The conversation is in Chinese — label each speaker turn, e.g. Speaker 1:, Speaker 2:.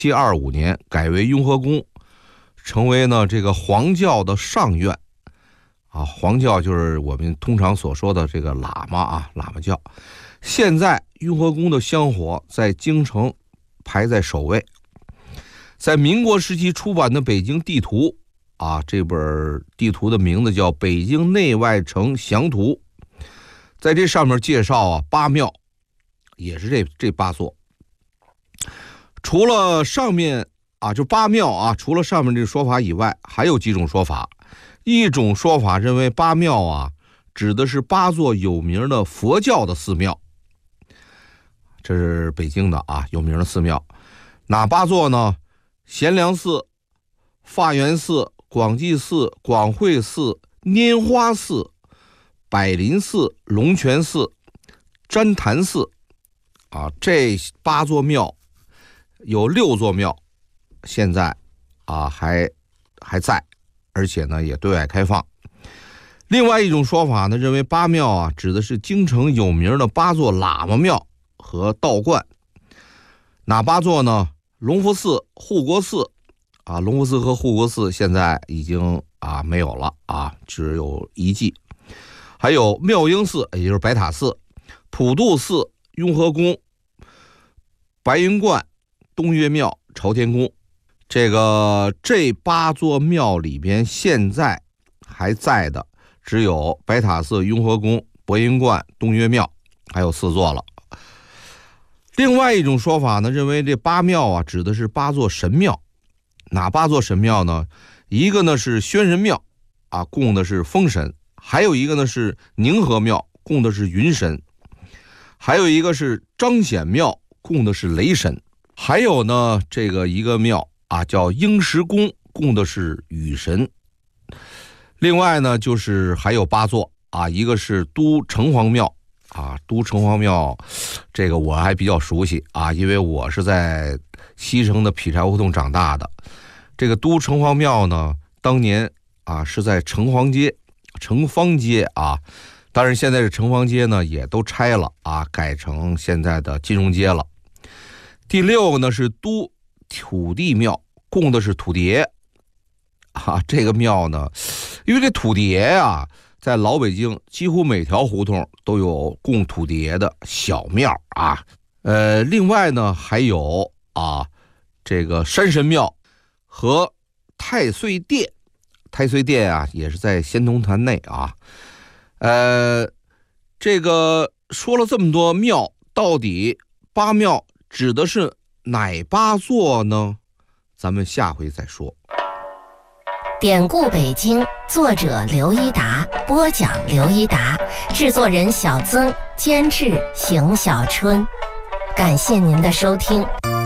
Speaker 1: 1725年改为雍和宫，成为呢这个黄教的上院啊。黄教就是我们通常所说的这个喇嘛啊，喇嘛教。现在雍和宫的香火在京城排在首位。在民国时期出版的北京地图啊，这本地图的名字叫《北京内外城详图》，在这上面介绍啊8庙，也是这8座。除了上面啊，就8庙啊，除了上面这个说法以外，还有几种说法。一种说法认为8庙啊，指的是8座有名的佛教的寺庙，这是北京的啊有名的寺庙。哪8座呢？贤良寺、法源寺、广济寺、广惠寺、拈花寺、百林寺、龙泉寺、旃檀寺啊，这8座庙有6座庙现在啊还在，而且呢也对外开放。另外一种说法呢，认为8庙啊指的是京城有名的8座喇嘛庙和道观。哪8座呢？隆福寺、护国寺啊，隆福寺和护国寺现在已经啊没有了啊，只有遗迹。还有妙英寺，也就是白塔寺、普渡寺、雍和宫、白云观、东岳庙、朝天宫。这8座庙里边现在还在的只有白塔寺、雍和宫、白云观、东岳庙，还有4座了。另外一种说法呢，认为这8庙啊指的是8座神庙。哪8座神庙呢？一个呢是宣神庙啊，供的是风神；还有一个呢是宁河庙，供的是云神；还有一个是彰显庙，供的是雷神；还有呢这个一个庙啊叫应石宫，供的是雨神。另外呢就是还有8座啊，一个是都城隍庙啊，都城隍庙这个我还比较熟悉啊，因为我是在西城的劈柴胡同长大的。这个都城隍庙呢，当年啊是在城隍街、城方街啊，当然现在这城隍街呢也都拆了啊，改成现在的金融街了。第6个呢是都土地庙，供的是土地爷啊。这个庙呢，因为这土地爷啊在老北京几乎每条胡同都有供土地爷的小庙啊。另外呢还有啊这个山神庙和太岁殿。太岁殿啊也是在仙童坛内啊。这个说了这么多庙，到底8庙指的是哪8座呢？咱们下回再说。
Speaker 2: 典故北京，作者刘一达，播讲刘一达，制作人小曾，监制邢小春。感谢您的收听。